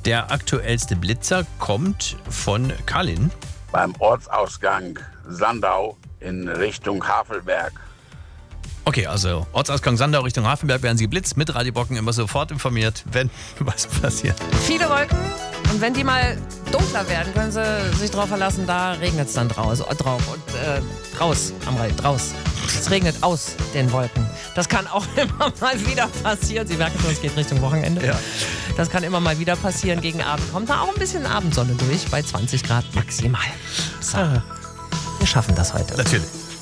Der aktuellste Blitzer kommt von Kalin. Beim Ortsausgang Sandau in Richtung Havelberg. Okay, also Ortsausgang Sandau Richtung Hafenberg werden Sie geblitzt. Mit Radio Brocken immer sofort informiert, wenn was passiert. Viele Wolken und wenn die mal dunkler werden, können Sie sich darauf verlassen, da regnet es dann drauf. Und raus. Es regnet aus den Wolken. Das kann auch immer mal wieder passieren. Sie merken schon, es geht Richtung Wochenende. Ja. Das kann immer mal wieder passieren. Gegen Abend kommt da auch ein bisschen Abendsonne durch, bei 20 Grad maximal. So, wir schaffen das heute. Natürlich.